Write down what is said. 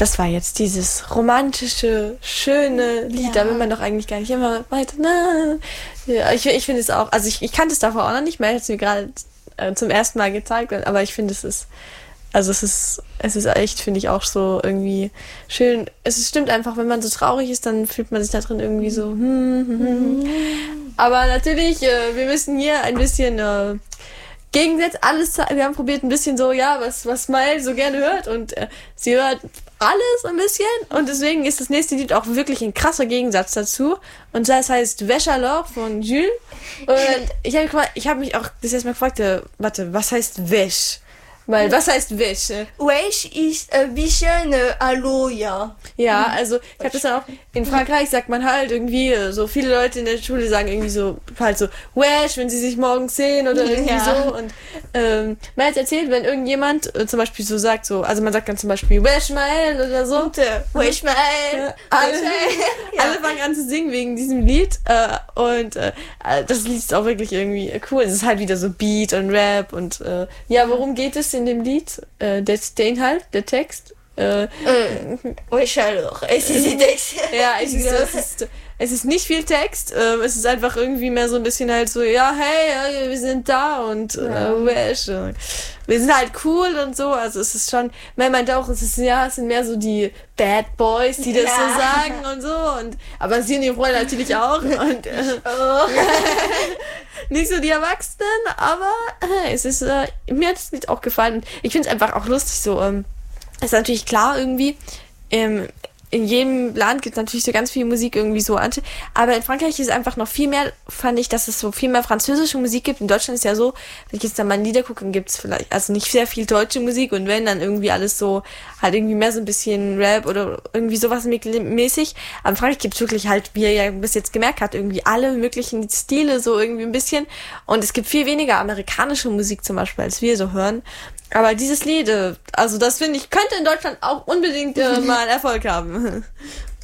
das war jetzt dieses romantische, schöne Lied. Da will man doch eigentlich gar nicht immer weiter. Na. Ja, ich finde es auch, also ich kannte es davor auch noch nicht mehr, es mir gerade zum ersten Mal gezeigt, aber ich finde, es ist echt, finde ich, auch so irgendwie schön. Stimmt einfach, wenn man so traurig ist, dann fühlt man sich da drin irgendwie so. Aber natürlich, wir müssen hier ein bisschen Gegensatz, wir haben probiert ein bisschen so, was Smile so gerne hört und sie hört alles ein bisschen und deswegen ist das nächste Lied auch wirklich ein krasser Gegensatz dazu und das heißt Wesh alors von Jules und ich habe mich auch das erstmal gefragt, was heißt Wesh? Weil, was heißt Wäsche? Wesh ist ein bisschen Hallo, ja. Ja, also ich habe das dann auch, in Frankreich sagt man halt irgendwie, so viele Leute in der Schule sagen irgendwie so, halt so, Wesh, wenn sie sich morgens sehen oder irgendwie so. Und man hat erzählt, wenn irgendjemand zum Beispiel so sagt, so, also man sagt dann zum Beispiel Wesh mal oder so. Und Wesh mal. Alle fangen an zu singen wegen diesem Lied und das Lied ist auch wirklich irgendwie cool. Es ist halt wieder so Beat und Rap und worum geht es in dem Lied? Der Inhalt, der Text? Wesh alors. Es ist Text. Ja, es ist nicht viel Text. Es ist einfach irgendwie mehr so ein bisschen halt so, ja, hey, wir sind da und Wesh. Wir sind halt cool und so. Also es ist schon, man meint auch, es sind mehr so die Bad Boys, die das so sagen und so. Aber sie und die Freunde natürlich auch. Und nicht so die Erwachsenen, aber es ist, mir hat das Lied auch gefallen. Und ich finde es einfach auch lustig so, ist natürlich klar irgendwie, in jedem Land gibt es natürlich so ganz viel Musik irgendwie so aber in Frankreich ist es einfach noch viel mehr, fand ich, dass es so viel mehr französische Musik gibt. In Deutschland ist ja so, wenn ich jetzt da mal Lieder gucke, dann gibt es vielleicht, also nicht sehr viel deutsche Musik und wenn, dann irgendwie alles so, halt irgendwie mehr so ein bisschen Rap oder irgendwie sowas mäßig. Aber in Frankreich gibt es wirklich halt, wie ihr ja bis jetzt gemerkt habt, irgendwie alle möglichen Stile so irgendwie ein bisschen und es gibt viel weniger amerikanische Musik zum Beispiel, als wir so hören. Aber dieses Lied, also das finde ich, könnte in Deutschland auch unbedingt mal Erfolg haben.